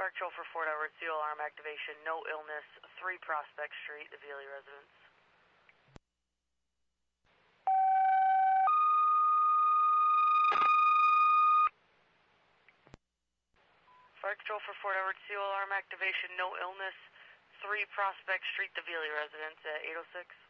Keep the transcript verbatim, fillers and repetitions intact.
Fire Control for Fort Edward, C O alarm activation, no illness, three Prospect Street, Avili residence. Fire Control for Fort Edward, C O alarm activation, no illness, three Prospect Street, Avili residence at eight oh six.